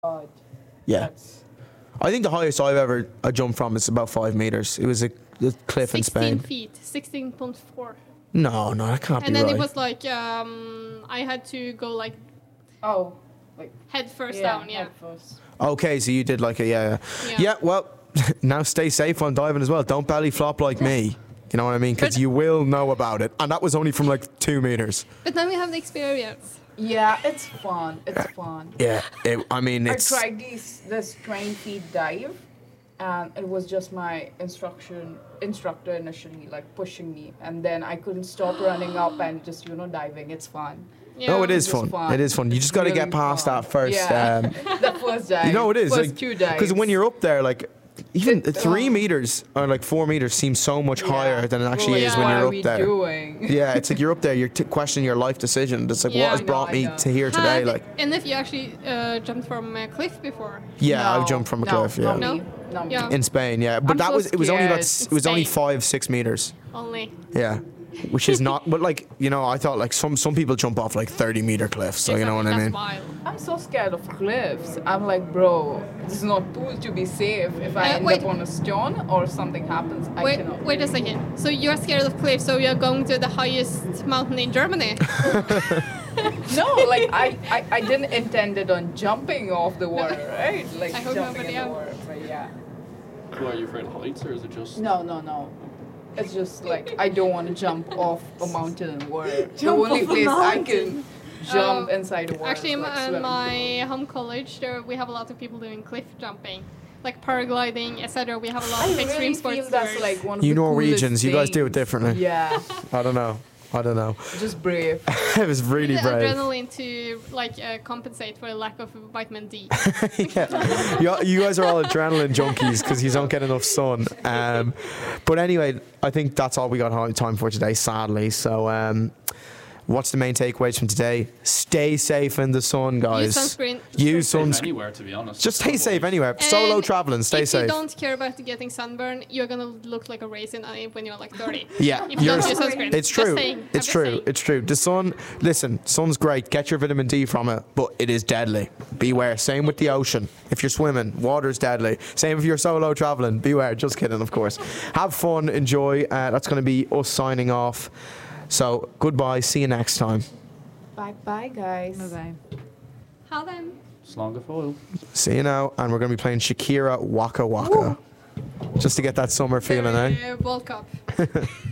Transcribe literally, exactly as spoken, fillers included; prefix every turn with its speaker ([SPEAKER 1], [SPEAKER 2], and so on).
[SPEAKER 1] God.
[SPEAKER 2] Yeah.
[SPEAKER 1] That's
[SPEAKER 2] I think the highest I've ever uh, jumped from is about five meters. It was a, a cliff in
[SPEAKER 3] sixteen
[SPEAKER 2] Spain.
[SPEAKER 3] feet, sixteen point four.
[SPEAKER 2] No, no, that can't
[SPEAKER 3] And
[SPEAKER 2] be
[SPEAKER 3] then
[SPEAKER 2] right.
[SPEAKER 3] it was like, um, I had to go like
[SPEAKER 1] oh, like
[SPEAKER 3] head first
[SPEAKER 1] yeah,
[SPEAKER 3] down, yeah.
[SPEAKER 1] head first.
[SPEAKER 2] Okay, so you did like a yeah, yeah.
[SPEAKER 3] Yeah.
[SPEAKER 2] Yeah, well, now stay safe on diving as well. Don't belly flop like me. You know what I mean? Because
[SPEAKER 3] But-
[SPEAKER 2] you will know about it, and that was only from like two meters.
[SPEAKER 3] But then we have the experience.
[SPEAKER 1] Yeah, it's fun. It's fun.
[SPEAKER 2] Yeah, it, I mean it's.
[SPEAKER 1] I tried these this twenty feet dive, and it was just my instruction instructor initially like pushing me, and then I couldn't stop running up and just you know diving. It's fun.
[SPEAKER 3] Yeah.
[SPEAKER 2] Oh, it is
[SPEAKER 1] It's
[SPEAKER 2] fun.
[SPEAKER 1] fun.
[SPEAKER 2] It is fun. You
[SPEAKER 1] It's
[SPEAKER 2] just got to
[SPEAKER 1] really
[SPEAKER 2] get past
[SPEAKER 1] fun.
[SPEAKER 2] that first.
[SPEAKER 1] Yeah.
[SPEAKER 2] Um,
[SPEAKER 1] The first dive.
[SPEAKER 2] you know it is
[SPEAKER 1] First
[SPEAKER 2] like
[SPEAKER 1] two dives.
[SPEAKER 2] because when you're up there, like even
[SPEAKER 1] It-
[SPEAKER 2] three
[SPEAKER 1] um,
[SPEAKER 2] meters or like four meters seems so much
[SPEAKER 1] Yeah.
[SPEAKER 2] higher than it actually
[SPEAKER 1] Well,
[SPEAKER 2] is
[SPEAKER 1] like,
[SPEAKER 2] when
[SPEAKER 1] what
[SPEAKER 2] you're
[SPEAKER 1] are
[SPEAKER 2] up
[SPEAKER 1] we
[SPEAKER 2] there.
[SPEAKER 1] doing?
[SPEAKER 2] Yeah, it's like you're up there, you're t- questioning your life decision. It's like
[SPEAKER 3] Yeah.
[SPEAKER 2] what has
[SPEAKER 3] I
[SPEAKER 1] know,
[SPEAKER 2] brought
[SPEAKER 1] I
[SPEAKER 2] me
[SPEAKER 1] know.
[SPEAKER 2] to here today.
[SPEAKER 3] Have-
[SPEAKER 2] Like,
[SPEAKER 3] and if you actually uh, jumped from a cliff before.
[SPEAKER 2] yeah,
[SPEAKER 1] No,
[SPEAKER 2] I've jumped from a
[SPEAKER 1] no,
[SPEAKER 2] cliff. Yeah,
[SPEAKER 1] not
[SPEAKER 3] No?
[SPEAKER 1] me. Not me.
[SPEAKER 3] Yeah.
[SPEAKER 2] in Spain. Yeah, but
[SPEAKER 1] I'm
[SPEAKER 2] that
[SPEAKER 1] so
[SPEAKER 2] was it was only about
[SPEAKER 1] scared.
[SPEAKER 2] s- it was only
[SPEAKER 3] Spain.
[SPEAKER 2] five six meters.
[SPEAKER 3] Only.
[SPEAKER 2] Yeah, which is not. But like you know, I thought like some some people jump off like thirty meter cliffs. So you know what I
[SPEAKER 3] That's
[SPEAKER 2] mean.
[SPEAKER 3] wild.
[SPEAKER 1] I'm so scared of cliffs. I'm like, bro, this is not supposed to be safe. If I
[SPEAKER 3] Uh,
[SPEAKER 1] end
[SPEAKER 3] wait.
[SPEAKER 1] up on a stone or something happens, I
[SPEAKER 3] Wait,
[SPEAKER 1] cannot.
[SPEAKER 3] wait a second. So you're scared of cliffs, so you're going to the highest mountain in Germany?
[SPEAKER 1] No, like I, I, I didn't intended on jumping off the water, right? Like
[SPEAKER 3] I hope
[SPEAKER 1] jumping
[SPEAKER 3] nobody
[SPEAKER 1] in the
[SPEAKER 3] else.
[SPEAKER 1] water, but yeah.
[SPEAKER 4] So are you afraid of heights, or is it just?
[SPEAKER 1] No, no, no. It's just like I don't want to jump off a mountain in water. The
[SPEAKER 5] Jump
[SPEAKER 1] only
[SPEAKER 5] off a
[SPEAKER 1] place I
[SPEAKER 5] mountain.
[SPEAKER 1] can jump
[SPEAKER 3] Oh,
[SPEAKER 1] inside the water.
[SPEAKER 3] Actually,
[SPEAKER 1] is
[SPEAKER 3] in
[SPEAKER 1] like
[SPEAKER 3] my, in
[SPEAKER 1] swim.
[SPEAKER 3] my home college, there we have a lot of people doing cliff jumping, like paragliding, et cetera. We have a lot
[SPEAKER 1] I
[SPEAKER 3] of
[SPEAKER 1] really
[SPEAKER 3] extreme
[SPEAKER 1] feel
[SPEAKER 3] sports.
[SPEAKER 1] that's
[SPEAKER 3] doers.
[SPEAKER 1] like one of
[SPEAKER 2] You
[SPEAKER 1] the
[SPEAKER 2] Norwegians,
[SPEAKER 1] coolest
[SPEAKER 2] you guys do it
[SPEAKER 1] things.
[SPEAKER 2] differently.
[SPEAKER 1] Yeah,
[SPEAKER 2] I don't know. I don't know.
[SPEAKER 1] just brave.
[SPEAKER 2] It was really
[SPEAKER 3] the
[SPEAKER 2] brave.
[SPEAKER 3] adrenaline to like uh, compensate for the lack of vitamin D.
[SPEAKER 2] yeah. you, you guys are all adrenaline junkies because you don't get enough sun. Um, but anyway, I think that's all we got time for today, sadly. So, um, what's the main takeaways from today? Stay safe in the sun, guys.
[SPEAKER 3] Use sunscreen.
[SPEAKER 2] Use
[SPEAKER 4] Safe
[SPEAKER 2] sunscreen.
[SPEAKER 4] anywhere, to be honest.
[SPEAKER 2] Just stay safe anywhere. Solo
[SPEAKER 3] And
[SPEAKER 2] traveling, stay
[SPEAKER 3] if
[SPEAKER 2] safe.
[SPEAKER 3] you don't care about getting sunburn, you're gonna look like a raisin uh, when you're like thirty.
[SPEAKER 2] Yeah,
[SPEAKER 3] If you
[SPEAKER 2] you're-
[SPEAKER 3] don't use sunscreen.
[SPEAKER 2] it's
[SPEAKER 3] Just
[SPEAKER 2] true.
[SPEAKER 3] saying.
[SPEAKER 2] It's
[SPEAKER 3] I'm
[SPEAKER 2] true.
[SPEAKER 3] just saying.
[SPEAKER 2] It's true. The sun, listen, sun's great. Get your vitamin D from it, but it is deadly. Beware. Same with the ocean. If you're swimming, water's deadly. Same if you're solo traveling. Beware. Just kidding, of course. Have fun. Enjoy. Uh, that's going to be us signing off. So goodbye. See you next time.
[SPEAKER 1] Bye, bye, guys.
[SPEAKER 5] Bye-bye.
[SPEAKER 3] How then?
[SPEAKER 4] Slonga foil.
[SPEAKER 2] See you now. And we're going to be playing Shakira Waka Waka. Just to get that summer feeling, eh?
[SPEAKER 3] Uh, World Cup.